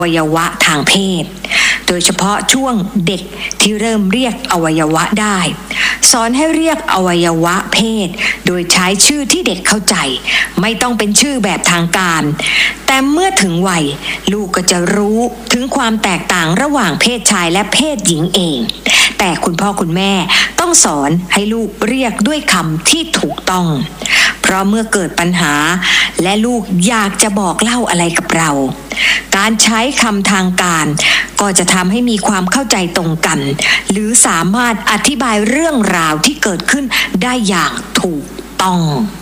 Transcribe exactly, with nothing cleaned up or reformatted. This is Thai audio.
วัยวะทางเพศโดยเฉพาะช่วงเด็กที่เริ่มเรียกอวัยวะได้สอนให้เรียกอวัยวะเพศโดยใช้ชื่อที่เด็กเข้าใจไม่ต้องเป็นชื่อแบบทางการแต่เมื่อถึงวัยลูกก็จะรู้ถึงความแตกต่างระหว่างเพศชายและเพศหญิงเองแต่คุณพ่อคุณแม่ต้องสอนให้ลูกเรียกด้วยคำที่ถูกต้องเพราะเมื่อเกิดปัญหาและลูกอยากจะบอกเล่าอะไรกับเราการใช้คำทางการก็จะทำให้มีความเข้าใจตรงกันหรือสามารถอธิบายเรื่องราวที่เกิดขึ้นได้อย่างถูกต้อง